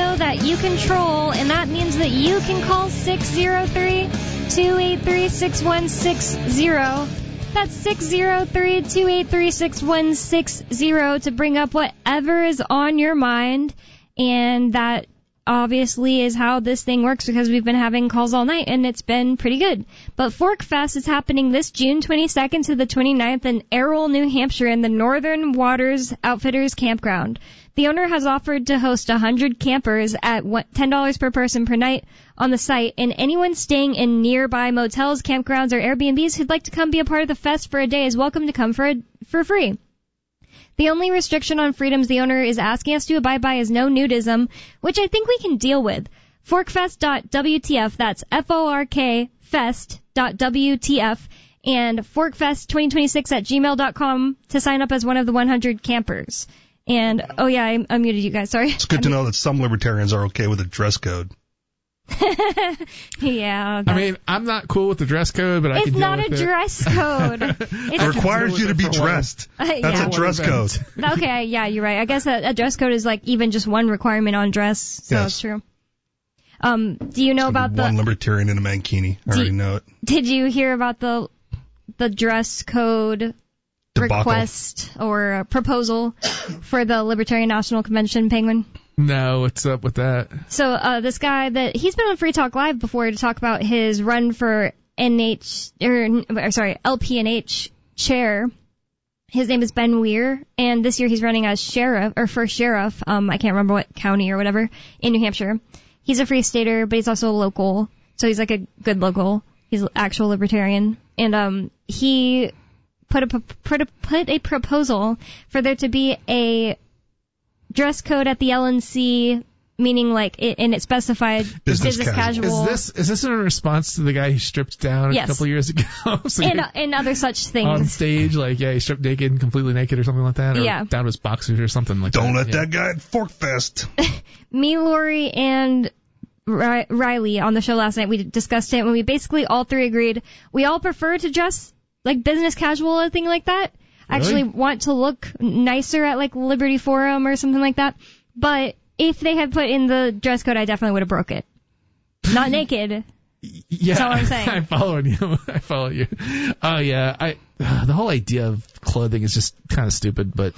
radio that you control, and that means that you can call 603-283-6160. That's 603-283-6160 to bring up whatever is on your mind, and that obviously is how this thing works because we've been having calls all night, and it's been pretty good. But Fork Fest is happening this June 22nd to the 29th in Errol, New Hampshire in the Northern Waters Outfitters Campground. The owner has offered to host 100 campers at $10 per person per night on the site, and anyone staying in nearby motels, campgrounds, or Airbnbs who'd like to come be a part of the fest for a day is welcome to come for free. The only restriction on freedoms the owner is asking us to abide by is no nudism, which I think we can deal with. Forkfest.wtf, that's F-O-R-K fest.wtf, and forkfest2026@gmail.com to sign up as one of the 100 campers. And, oh yeah, I muted you guys, sorry. It's good to know that some libertarians are okay with a dress code. Yeah. I mean, I'm not cool with the dress code, but I can deal with it. It's not a dress code. It requires you to be dressed. That's a dress code. Okay, yeah, you're right. I guess a dress code is like even just one requirement on dress, so yes. It's true. Do you know about one libertarian in a mankini? I already know it. Did you hear about the dress code request or proposal for the Libertarian National Convention, Penguin? No, what's up with that? So this guy he's been on Free Talk Live before to talk about his run for LPNH chair. His name is Ben Weir, and this year he's running as sheriff for sheriff. I can't remember what county or whatever in New Hampshire. He's a free stater, but he's also a local, so he's like a good local. He's an actual libertarian, and he put a proposal for there to be a dress code at the LNC, meaning like and it specified business casual. Is this in response to the guy who stripped down a couple years ago? So and other such things. On stage, he stripped naked, completely naked or something like that? Or down to his boxers or something like that. Don't let that guy at Fork Fest. Me, Lori, and Riley on the show last night, we discussed it, and we basically all three agreed we all prefer to dress like business casual or thing like that. Really? Actually want to look nicer at like Liberty Forum or something like that. But if they had put in the dress code, I definitely would have broke it. Not naked. Yeah, that's all I'm saying. I follow you. Oh yeah, the whole idea of clothing is just kind of stupid, but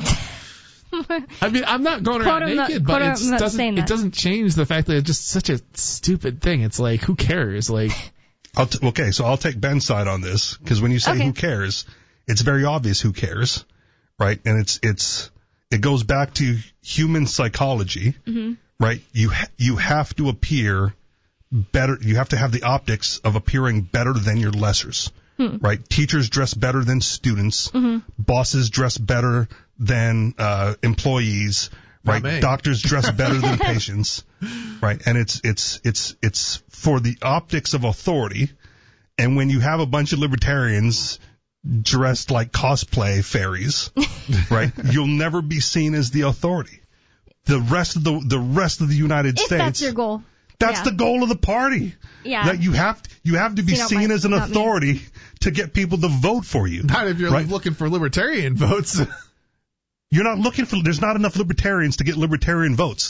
I mean, I'm not going around naked, but it doesn't change the fact that it's just such a stupid thing. It's like, who cares? Like, okay, so I'll take Ben's side on this, because when you say who cares, it's very obvious who cares, right? And it goes back to human psychology, right? You have to appear better. You have to have the optics of appearing better than your lessers, right? Teachers dress better than students. Bosses dress better than employees, right? Doctors dress better than patients, right? And it's for the optics of authority. And when you have a bunch of libertarians dressed like cosplay fairies, right? You'll never be seen as the authority. The rest of the United States. That's your goal. That's the goal of the party. Yeah. That you have to be seen as an authority to get people to vote for you. Not if you're looking for libertarian votes. You're not looking for. There's not enough libertarians to get libertarian votes.